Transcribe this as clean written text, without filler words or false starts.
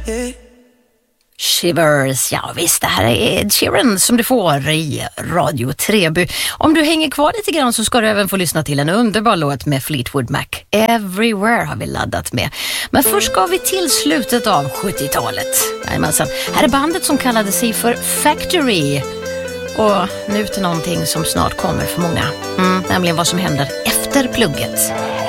Shivers, ja visst, det här är Ed Sheeran som du får i Radio Treby. Om du hänger kvar lite grann så ska du även få lyssna till en underbar låt med Fleetwood Mac. Everywhere har vi laddat med. Men först ska vi till slutet av 70-talet. Här är bandet som kallade sig för Factory. Och nu till någonting som snart kommer för många. Nämligen vad som händer efter plugget.